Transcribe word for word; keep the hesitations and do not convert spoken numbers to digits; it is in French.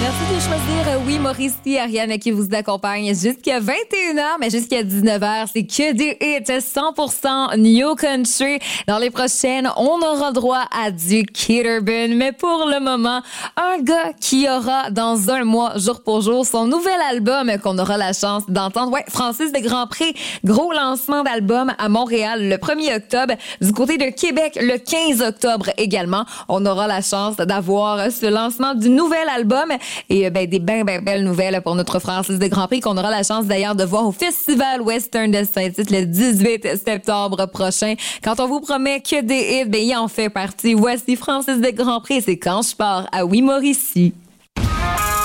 Merci de choisir Oui Mauricie, Ariane qui vous accompagne jusqu'à vingt et une heures, mais jusqu'à dix-neuf heures, c'est que des hits cent pour cent New Country. Dans les prochaines, on aura droit à du Kid Urban, mais pour le moment, un gars qui aura dans un mois, jour pour jour, son nouvel album qu'on aura la chance d'entendre. Ouais, Francis de Grandpré, gros lancement d'album à Montréal le premier octobre. Du côté de Québec, le quinze octobre également, on aura la chance d'avoir ce lancement du nouvel album. Et ben des ben ben belles nouvelles pour notre Francis de Grandpré qu'on aura la chance d'ailleurs de voir au Festival Western de Saint-Tite le dix-huit septembre prochain. Quand on vous promet que des hits, ben il en fait partie. Voici Francis de Grandpré, c'est Quand je pars à Oui Mauricie.